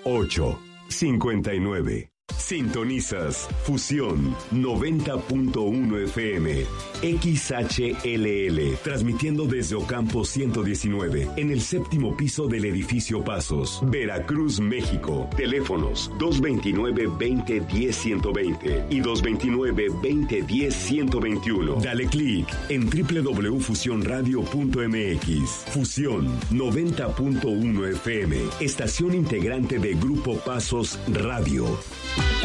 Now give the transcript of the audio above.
859. Sintonizas Fusión 90.1 FM XHLL, transmitiendo desde Ocampo 119, en el séptimo piso del edificio Pasos, Veracruz, México. Teléfonos 229-2010-120 y 229-2010-121. Dale clic en www.fusionradio.mx. Fusión 90.1 FM, estación integrante de Grupo Pasos Radio.